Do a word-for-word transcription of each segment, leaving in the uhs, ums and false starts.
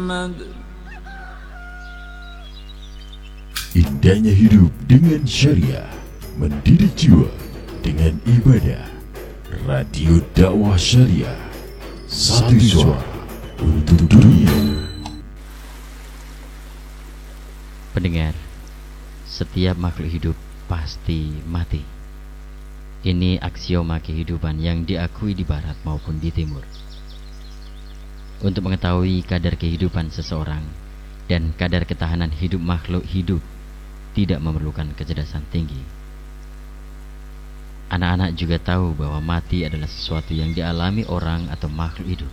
محمد. Indahnya hidup dengan syariah, mendidik jiwa dengan ibadah. Radio dakwah syariah, satu suara untuk dunia. Pendengar, setiap makhluk hidup pasti mati. Ini aksioma kehidupan yang diakui di barat maupun di timur. Untuk mengetahui kadar kehidupan seseorang dan kadar ketahanan hidup makhluk hidup tidak memerlukan kecerdasan tinggi. Anak-anak juga tahu bahwa mati adalah sesuatu yang dialami orang atau makhluk hidup.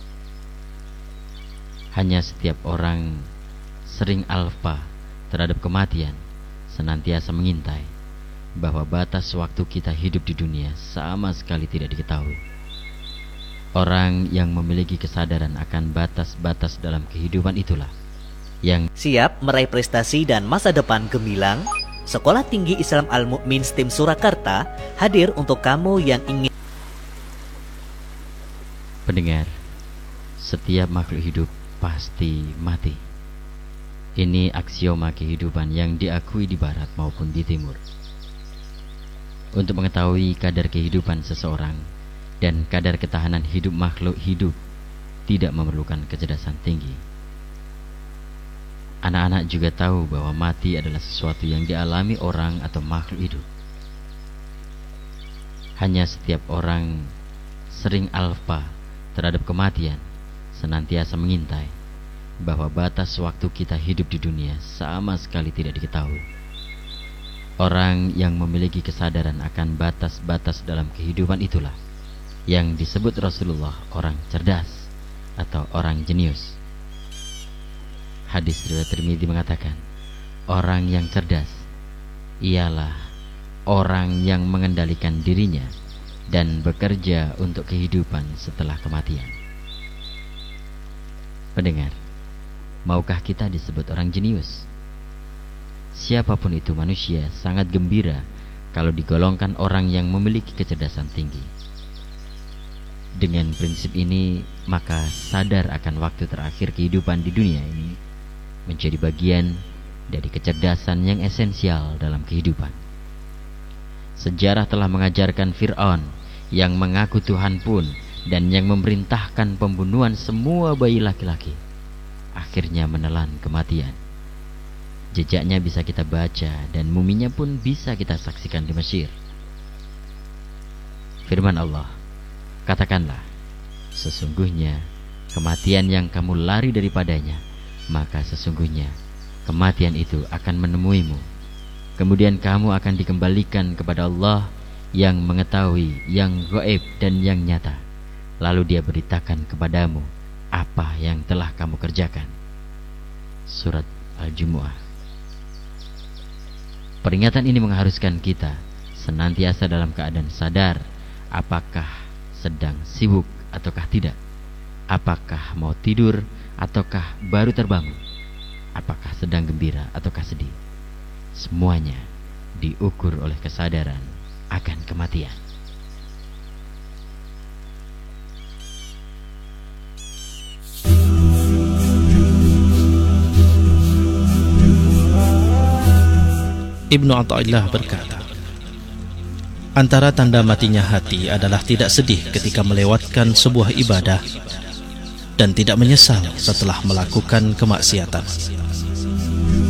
Hanya setiap orang sering alfa terhadap kematian, senantiasa mengintai bahwa batas waktu kita hidup di dunia sama sekali tidak diketahui. Orang yang memiliki kesadaran akan batas-batas dalam kehidupan itulah yang siap meraih prestasi dan masa depan gemilang. Sekolah Tinggi Islam Al-Mu'min S T I M Surakarta hadir untuk kamu yang ingin. Pendengar, setiap makhluk hidup pasti mati. Ini aksioma kehidupan yang diakui di barat maupun di timur. Untuk mengetahui kadar kehidupan seseorang dan kadar ketahanan hidup makhluk hidup tidak memerlukan kecerdasan tinggi. Anak-anak juga tahu bahwa mati adalah sesuatu yang dialami orang atau makhluk hidup. Hanya setiap orang sering alfa terhadap kematian, senantiasa mengintai bahwa batas waktu kita hidup di dunia sama sekali tidak diketahui. Orang yang memiliki kesadaran akan batas-batas dalam kehidupan itulah yang disebut Rasulullah orang cerdas atau orang jenius. Hadis riwayat Tirmidzi mengatakan, orang yang cerdas ialah orang yang mengendalikan dirinya dan bekerja untuk kehidupan setelah kematian. Pendengar, maukah kita disebut orang jenius? Siapapun itu manusia sangat gembira kalau digolongkan orang yang memiliki kecerdasan tinggi. Dengan prinsip ini, maka sadar akan waktu terakhir kehidupan di dunia ini menjadi bagian dari kecerdasan yang esensial dalam kehidupan. Sejarah telah mengajarkan Fir'aun yang mengaku Tuhan pun dan yang memerintahkan pembunuhan semua bayi laki-laki akhirnya menelan kematian. Jejaknya bisa kita baca dan muminya pun bisa kita saksikan di Mesir. Firman Allah, katakanlah, sesungguhnya kematian yang kamu lari daripadanya, maka sesungguhnya kematian itu akan menemuimu. Kemudian kamu akan dikembalikan kepada Allah yang mengetahui yang gaib dan yang nyata. Lalu Dia beritakan kepadamu apa yang telah kamu kerjakan. Surat Al-Jumu'ah. Peringatan ini mengharuskan kita senantiasa dalam keadaan sadar apakah sedang sibuk ataukah tidak, apakah mau tidur ataukah baru terbangun, apakah sedang gembira ataukah sedih. Semuanya diukur oleh kesadaran akan kematian. Ibnu Athaillah berkata, antara tanda matinya hati adalah tidak sedih ketika melewatkan sebuah ibadah dan tidak menyesal setelah melakukan kemaksiatan.